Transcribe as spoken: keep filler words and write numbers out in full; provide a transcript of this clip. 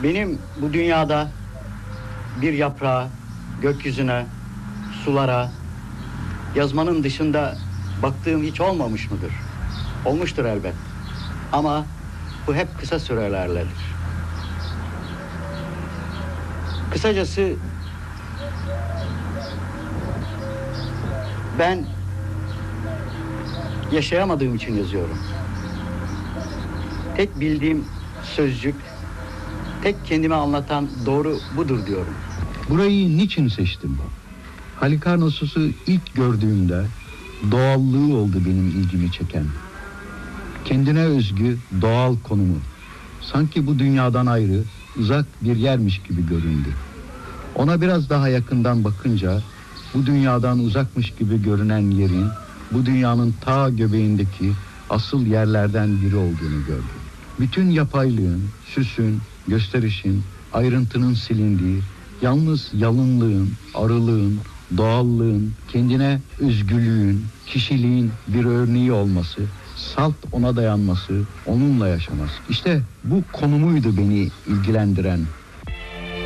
Benim bu dünyada bir yaprağa, gökyüzüne, sulara, yazmanın dışında baktığım hiç olmamış mıdır? Olmuştur elbet. Ama bu hep kısa sürelerledir. Kısacası ben yaşayamadığım için yazıyorum. Tek bildiğim sözcük, tek kendime anlatan doğru budur diyorum. Burayı niçin seçtim? Halikarnassos'u ilk gördüğümde doğallığı oldu benim ilgimi çeken. Kendine özgü doğal konumu. Sanki bu dünyadan ayrı, uzak bir yermiş gibi göründü. Ona biraz daha yakından bakınca bu dünyadan uzakmış gibi görünen yerin bu dünyanın ta göbeğindeki asıl yerlerden biri olduğunu gördüm. Bütün yapaylığın, süsün, gösterişin, ayrıntının silindiği, yalnız yalınlığın, arılığın, doğallığın, kendine özgürlüğün, kişiliğin bir örneği olması, salt ona dayanması, onunla yaşaması. İşte bu konumuydu beni ilgilendiren.